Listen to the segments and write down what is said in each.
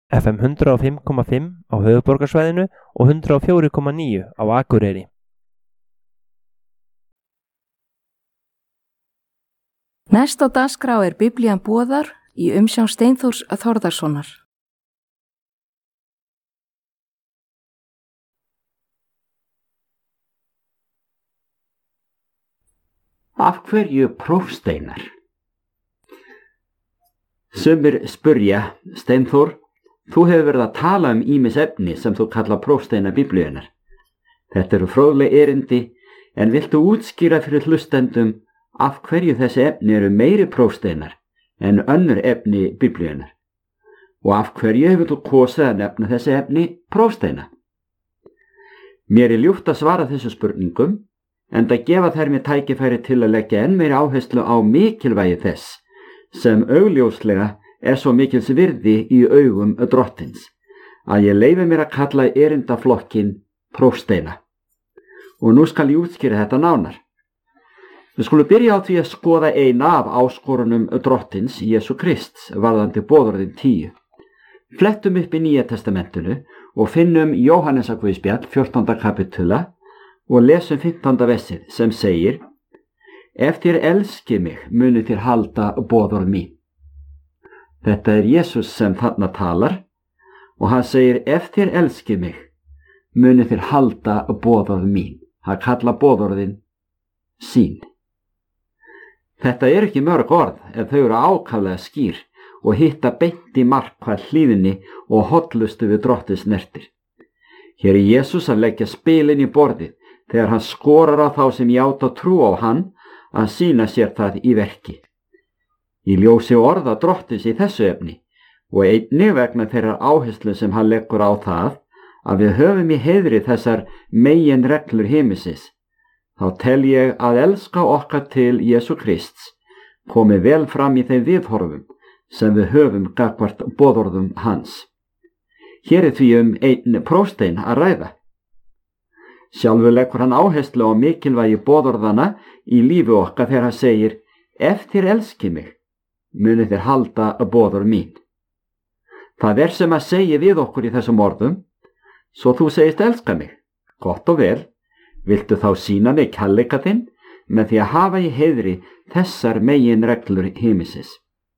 FM 105,5 á höfuðborgarsvæðinu og 104,9 á Akureyri. Næst á dagskrá Biblían boðar í umsjón Steinþórs Þórðarsonar. Af hverju prófsteinar? Sumir spurja, Steinþór, þú hefur verið að tala ýmis efni sem þú kalla prófsteina Biblíunnar. Þetta eru fróðleg erindi, en viltu útskýra fyrir hlustendum af hverju þessi efni eru meiri prófsteinar en önnur efni Biblíunnar? Og af hverju hefur þú kosið að nefna þessi efni prófsteina? Mér ljúft að svara þessu spurningum, enda gefa þær mér tækifæri til að leggja enn meiri áherslu á mikilvægi þess, sem augljóslega svo mikils virði í augum Drottins, að ég leyfi mér að kalla erindaflokkin prófsteina. Og nú skal ég útskýra þetta nánar. Við skulum byrja á því að skoða eina af áskorunum Drottins Jesú Krists varðandi boðorðin 10. Flettum upp í Nýja testamentinu og finnum Jóhannesarguðspjall 14. kapitula og lesum 15. versið sem segir: Ef þér elskið mig, munið þér halda boðorð mín. Þetta Jesús sem þarna talar og hann segir: Ef þér elskið mig, munið þér halda boðorð mín. Hann kalla boðorðin sín. Þetta ekki mörg orð, en þau eru ákaflega skýr og hitta beint í mark hvað hlýðinni og hollustu við Drottins snertir. Hér Jesús að leggja spilin í borðið þegar hann skorar á þá sem játa trú á hann að sýna sér það í verki. Í ljósi orða Drottins í þessu efni og einnig vegna þeirrar áherslu sem hann leggur á það að við höfum í heiðri þessar megin reglur himinsins, þá tel ég að elska okkar til Jesú Krists komi vel fram í þeim viðhorfum sem við höfum gagnvart boðorðum hans. Hér því einn prófstein að ræða. Sjálfur leggur hann áherslu á mikilvægi boðorðana í lífi okkar þegar hann segir: Ef þér elskið mig, munið þér halda boðorð mín. Það sem að segja við okkur í þessum orðum: Svo þú segist elska mig, gott og vel, viltu þá sýna mig kærleika þinn með því að hafa í heiðri þessar megin reglur himinsins.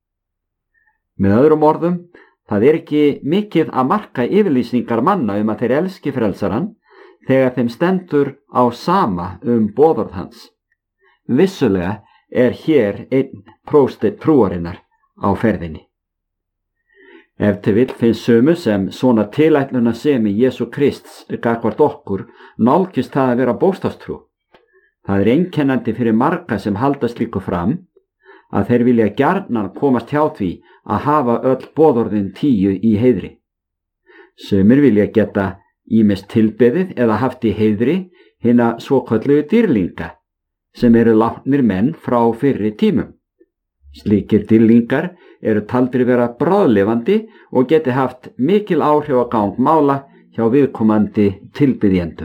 Með öðrum orðum, það ekki mikið að marka yfirlýsingar manna að þeir elski frelsarann þegar þeim stendur á sama boðorð hans. Vissulega hér einn prófsteinn trúarinnar á ferðinni. Ef til vill finnst sömu sem svona tilætluna sem í Jesú Krists gagnvart okkur nálgist það að vera bókstafstrú. Það einkennandi fyrir marga sem halda slíku fram að þeir vilja gjarnan komast hjá því að hafa öll boðorðin 10 í heiðri. Sumir vilja geta ýmist tilbeðið eða haft í heiðri hina svokölluðu dýrlinga sem eru látnir menn frá fyrri tímum. Slíkir dýrlingar eru taldir vera bráðlifandi og geti haft mikil áhrif á gang mála hjá viðkomandi tilbiðjendum.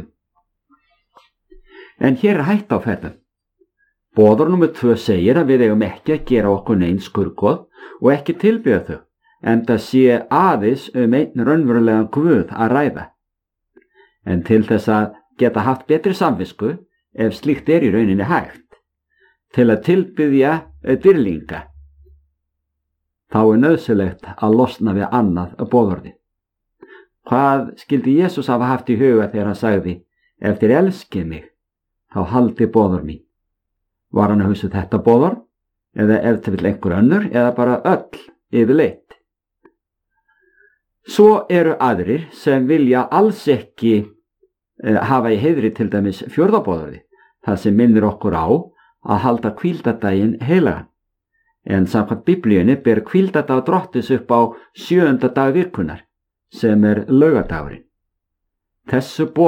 En hér hætta á ferðum. Boðorð númer 2 segir að við eigum ekki að gera okkur nein skurgoð og ekki tilbiðja þau, enda sé aðeins einn raunverulegan Guð að ræða. En til þess að geta haft betri samvisku, ef slíkt í rauninni hægt, til að tilbiðja dýrlinga, þá nauðsynlegt að losna við annað boðorði. Hvað skildi Jesús hafa haft í huga þegar hann sagði: Ef þér elskið mig, þá haldi boðorð mín? Var hann að hugsa þetta boðorð, eða ef til vill einhver önnur, eða bara öll yfirleitt? Svo eru aðrir sem vilja alls ekki hafa í heiðri til dæmis 4. boðorði, það sem minnir okkur á að halda hvíldardaginn heilagan. En samkvæmt Biblíunni ber hvíldardag Drottins upp á 7. dag vikunnar, sem laugardagurinn. Þessu